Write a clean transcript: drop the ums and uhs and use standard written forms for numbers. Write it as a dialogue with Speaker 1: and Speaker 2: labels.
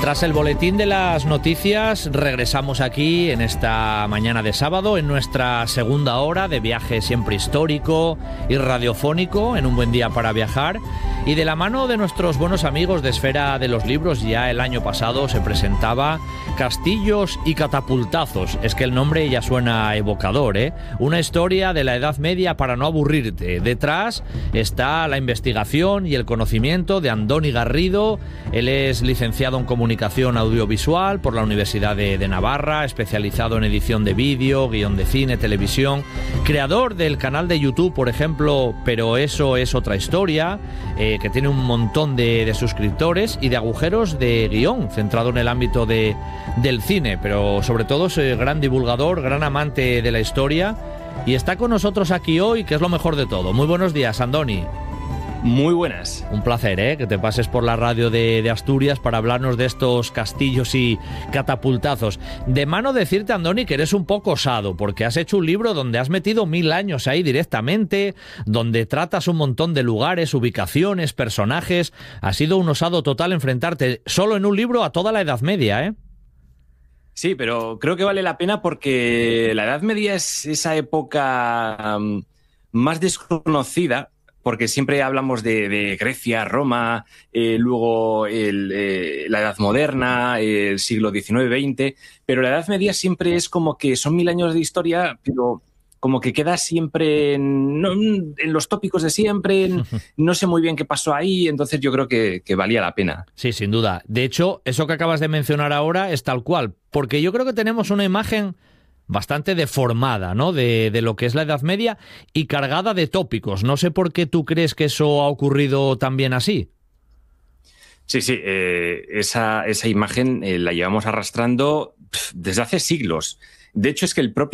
Speaker 1: Tras el boletín de las noticias, regresamos aquí en esta mañana de sábado, en nuestra segunda hora de viaje siempre histórico y radiofónico, en un buen día para viajar. Y de la mano de nuestros buenos amigos de Esfera de los Libros, ya el año pasado se presentaba Castillos y Catapultazos. Es que el nombre ya suena evocador, ¿eh? Una historia de la Edad Media para no aburrirte. Detrás está la investigación y el conocimiento de Andoni Garrido. Él es licenciado en Comunicación Audiovisual por la Universidad de Navarra, especializado en edición de vídeo, guión de cine, televisión, creador del canal de YouTube, por ejemplo, Pero eso es otra historia, que tiene un montón de suscriptores y de agujeros de guión, centrado en el ámbito del cine, pero sobre todo es gran divulgador, gran amante de la historia, y está con nosotros aquí hoy, que es lo mejor de todo. Muy buenos días, Andoni.
Speaker 2: Muy buenas.
Speaker 1: Un placer, que te pases por la radio de Asturias para hablarnos de estos castillos y catapultazos. De mano decirte, Andoni, que eres un poco osado, porque has hecho un libro donde has metido 1000 años ahí directamente, donde tratas un montón de lugares, ubicaciones, personajes. Ha sido un osado total enfrentarte solo en un libro a toda la Edad Media, ¿eh?
Speaker 2: Sí, pero creo que vale la pena porque la Edad Media es esa época más desconocida, porque siempre hablamos de Grecia, Roma, luego la Edad Moderna, el siglo XIX, XX, pero la Edad Media siempre es como que son 1000 años de historia, pero como que queda siempre en los tópicos de siempre, no sé muy bien qué pasó ahí, entonces yo creo que valía la pena.
Speaker 1: Sí, sin duda. De hecho, eso que acabas de mencionar ahora es tal cual, porque yo creo que tenemos una imagen bastante deformada, ¿no?, de lo que es la Edad Media y cargada de tópicos. No sé por qué tú crees que eso ha ocurrido también así.
Speaker 2: Sí, esa imagen la llevamos arrastrando desde hace siglos. De hecho, es que el propio